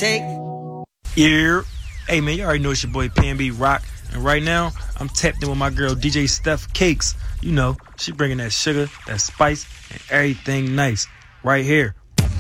take. Yeah. Hey, man, you already know it's your boy Pan B Rock. And right now, I'm tapped in with my girl DJ Steph Cakes. You know, she bringing that sugar, that spice, and everything nice right here